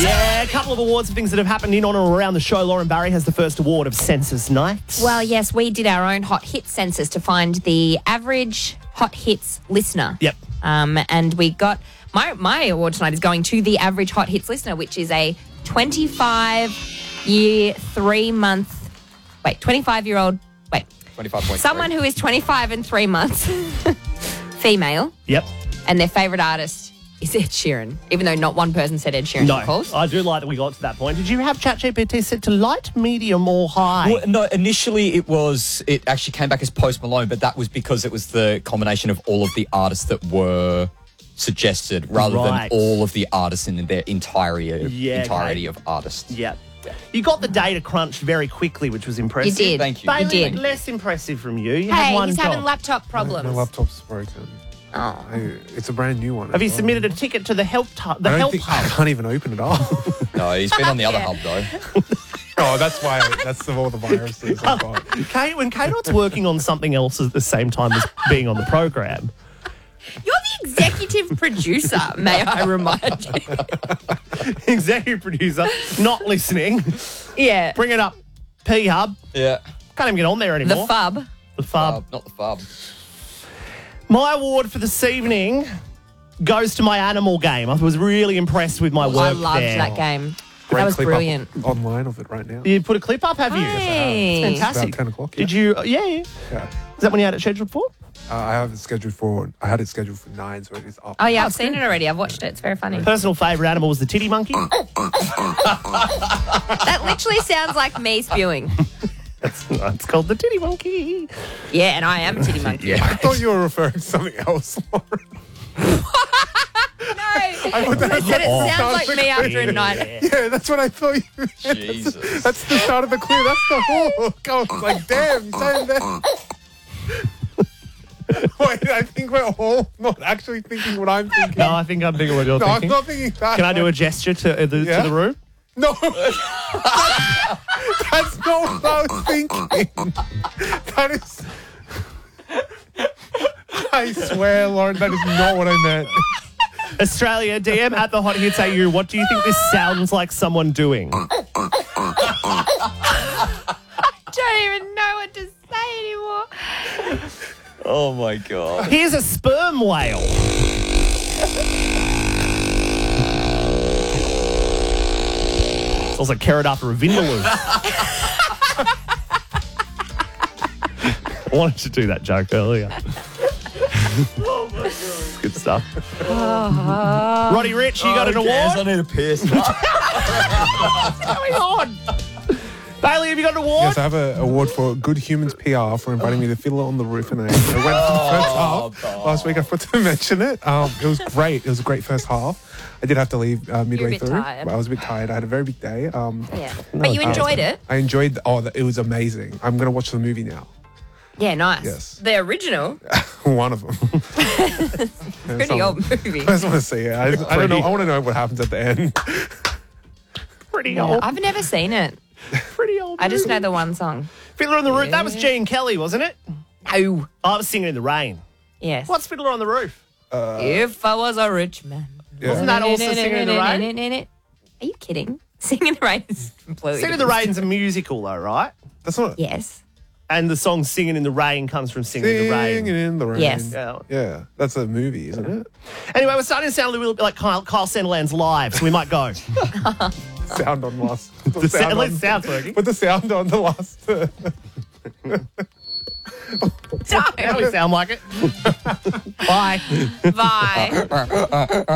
Yeah, a couple of awards for things that have happened in, on, or around the show. Lauren Barry has the first award of Census Night. Well, yes, we did our own hot hit census to find the average hot hits listener. Yep. And we got my award tonight is going to the average hot hits listener, which is a 25-year, 3-month. 25-year-old. 25.3. Someone who is 25 and 3 months, female, Yep. and their favourite artist is Ed Sheeran, even though not one person said Ed Sheeran, No, of course. I do like that we got to that point. Did you have ChatGPT set to light, medium, or high? Well, no, initially it actually came back as Post Malone, but that was because it was the combination of all of the artists that were suggested rather Right. than all of the artists in their entirety okay. of artists. Yep. You got the data crunched very quickly, which was impressive. You did. Thank you. Bailey, You did. less impressive from you. You had Hey, one he's having job. laptop problems. My laptop's broken. Oh. It's a brand new one. Have you as well. submitted a ticket to the help hub? I don't think I can't even open it up. No, he's been on the other Yeah. hub though. Oh, that's why. That's all the viruses I've got. Kate, when Kate working on something else at the same time as being on the program. You're the executive producer, may I remind you. Executive producer, not listening. Yeah. Bring it up. P-Hub. Yeah. Can't even get on there The anymore. FUB. The FUB. Not the fub. My award for this evening goes to my animal game. I was really impressed with my work I loved there. that game. Great That was clip brilliant. up online of it right now. You put a clip up, have you? Hey. It's fantastic. About 10 o'clock, Did you? Yeah. Yeah. Is that when you had it scheduled for? I had it scheduled for 9, so it is up. Oh, yeah, I've seen it already. I've watched it. It's very funny. Personal favourite animal was the titty monkey. That literally sounds like me spewing. It's called the titty monkey. Yeah, and I am a titty monkey. I thought you were referring to something else, Lauren. No, I said it sounds like me after a night. Yeah, that's what I thought you meant. Jesus. That's the start of the clue. That's the hook. I was like, damn, you're saying that. Wait, I think we're all not actually thinking what I'm thinking. No, I think I'm thinking what you're No, I'm thinking. not thinking that. Can I do a gesture to the room? No. That's not what I was thinking. That is... I swear, Lauren, that is not what I meant. Australia, DM at the Hot Hits AU. What do you think this sounds like someone doing? I don't even know what to say anymore. Oh my god. Here's a sperm whale. It's also carried after a vindaloo. I wanted to do that joke earlier. Oh my god. Good stuff. Roddy Rich, you got an award? I need a piss. What's going on? Bailey, have you got an award? Yes, I have an award for Good Humans PR for inviting me to Fiddler on the Roof, and I went for the first half last week. I forgot to mention it. It was great. It was a great first half. I did have to leave midway bit through. tired. But I was a bit tired. I had a very big day. Yeah. But you enjoyed it? I enjoyed. It was amazing. I'm going to watch the movie now. Yeah, nice. Yes. The original, One of them. pretty old movie. I just want to see it. I don't know. I want to know what happens at the end. Pretty old. I've never seen it. Pretty old. I just know movie. the one song. Fiddler on the Roof. That was Gene Kelly, wasn't it? Oh. I was singing in the rain. Yes. What's Fiddler on the Roof? If I was a rich man. Wasn't that also Singing in the Rain? Are you kidding? Singing in the Rain is completely Singing in the Rain's a musical, though, right? That's not. Yes. And the song Singing in the Rain comes from Singing in the Rain. Singing in the rain. Yes. Yeah. Yeah, that's a movie, isn't it? Anyway, we're starting to sound a little bit like Kyle Sandilands live, so we might go. Sound on last. At least the sound's working. Put the sound on the last. Now we sound like it. Bye. Bye.